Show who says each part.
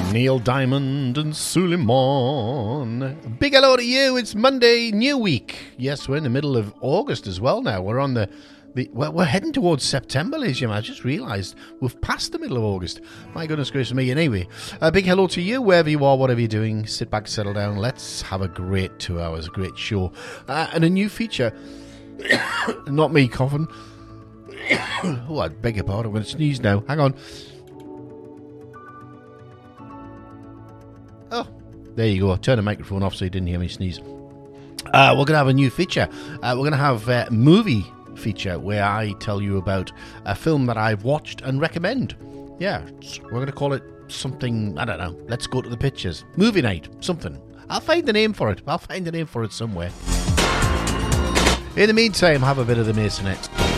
Speaker 1: Neil Diamond and Suleiman. Big hello to you. It's Monday, new week. Yes, we're in the middle of August as well now. We're on well, we're heading towards September, ladies and gentlemen. I just realised we've passed the middle of August. My goodness gracious me. Anyway, a big hello to you, wherever you are, whatever you're doing. Sit back, settle down. Let's have a great 2 hours, a great show. And a new feature. Not me coughing. Oh, I beg your pardon. I'm going to sneeze now. Hang on. Oh, there you go. Turn the microphone off so you didn't hear me sneeze. We're going to have a new feature. We're going to have a movie feature where I tell you about a film that I've watched and recommend. Yeah, we're going to call it something, I don't know. Let's go to the pictures. Movie night, something. I'll find the name for it. Somewhere. In the meantime, have a bit of the Masonette.